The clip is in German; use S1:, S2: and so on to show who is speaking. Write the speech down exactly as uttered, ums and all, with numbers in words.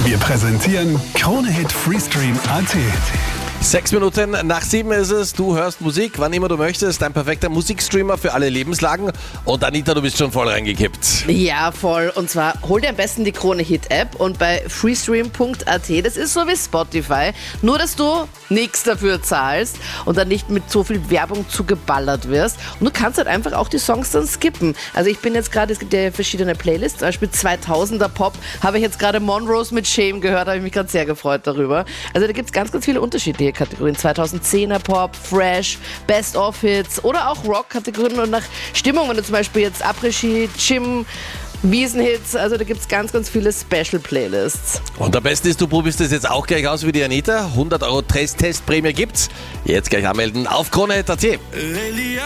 S1: Wir präsentieren Krone-Hit Freestream Punkt at.
S2: Sechs Minuten nach sieben ist es. Du hörst Musik, wann immer du möchtest. Dein perfekter Musikstreamer für alle Lebenslagen. Und Anita, du bist schon voll reingekippt.
S3: Ja, voll. Und zwar hol dir am besten die Krone-Hit-App und bei freestream Punkt at, das ist so wie Spotify, nur dass du nichts dafür zahlst und dann nicht mit so viel Werbung zugeballert wirst. Und du kannst halt einfach auch die Songs dann skippen. Also ich bin jetzt gerade, es gibt ja verschiedene Playlists, zum Beispiel zweitausender Pop, habe ich jetzt gerade Monrose mit Shame gehört, habe ich mich gerade sehr gefreut darüber. Also da gibt es ganz, ganz viele unterschiedliche Kategorien. zweitausendzehner Pop, Fresh, Best-of-Hits oder auch Rock-Kategorien und nach Stimmung, wenn du zum Beispiel jetzt Après-Ski, Gym, Wiesenhits, also da gibt es ganz, ganz viele Special-Playlists.
S2: Und der Beste ist, du probierst das jetzt auch gleich aus wie die Anita. hundert Euro Testprämie gibt's. Jetzt gleich anmelden auf Krone Hit Punkt at.